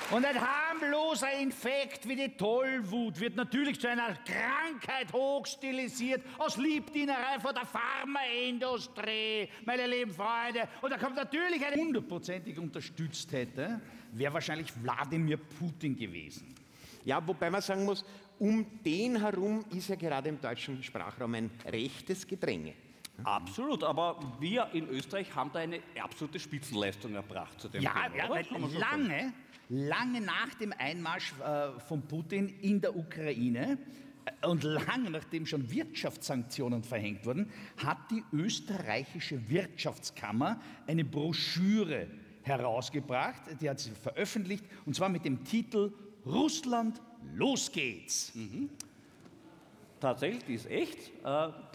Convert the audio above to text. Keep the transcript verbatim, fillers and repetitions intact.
Und ein harmloser Infekt wie die Tollwut wird natürlich zu einer Krankheit hochstilisiert aus Liebdienerei von der Pharmaindustrie, meine lieben Freunde. Und da kommt natürlich eine hundertprozentig unterstützt hätte, wäre wahrscheinlich Wladimir Putin gewesen. Ja, wobei man sagen muss, um den herum ist ja gerade im deutschen Sprachraum ein rechtes Gedränge. Absolut, aber wir in Österreich haben da eine absolute Spitzenleistung erbracht zu dem Ja, Thema, ja, oder? weil Kann man so lange, sagen. lange nach dem Einmarsch äh, von Putin in der Ukraine äh, und lange nachdem schon Wirtschaftssanktionen verhängt wurden, hat die österreichische Wirtschaftskammer eine Broschüre herausgebracht, die hat sie veröffentlicht, und zwar mit dem Titel Russland, los geht's! Tatsächlich, die ist echt. Äh,